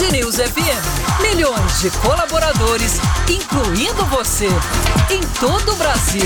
Band News FM. Milhões de colaboradores, incluindo você, em todo o Brasil.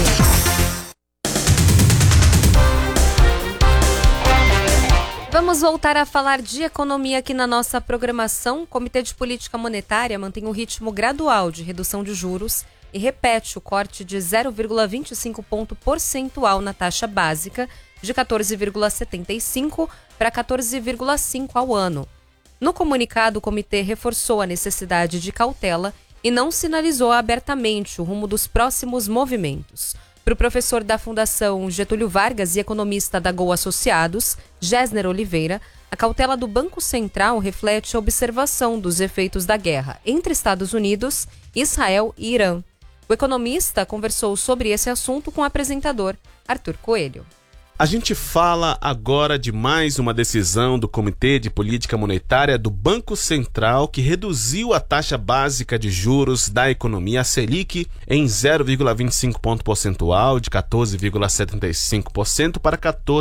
Vamos voltar a falar de economia aqui na nossa programação. O Comitê de Política Monetária mantém um ritmo gradual de redução de juros e repete o corte de 0,25 ponto percentual na taxa básica, de 14,75 para 14,5 ao ano. No comunicado, o comitê reforçou a necessidade de cautela e não sinalizou abertamente o rumo dos próximos movimentos. Para o professor da Fundação Getúlio Vargas e economista da Gol Associados, Gessner Oliveira, a cautela do Banco Central reflete a observação dos efeitos da guerra entre Estados Unidos, Israel e Irã. O economista conversou sobre esse assunto com o apresentador Arthur Coelho. A gente fala agora de mais uma decisão do Comitê de Política Monetária do Banco Central que reduziu a taxa básica de juros da economia, a Selic, em 0,25 ponto percentual, de 14,75% para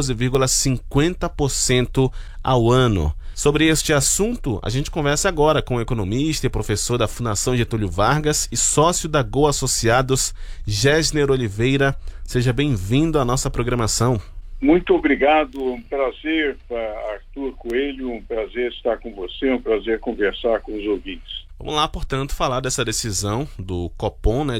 14,50% ao ano. Sobre este assunto, a gente conversa agora com o economista e professor da Fundação Getúlio Vargas e sócio da Gol Associados, Gessner Oliveira. Seja bem-vindo à nossa programação. Muito obrigado, um prazer, Arthur Coelho, um prazer estar com você, um prazer conversar com os ouvintes. Vamos lá, portanto, falar dessa decisão do Copom, né,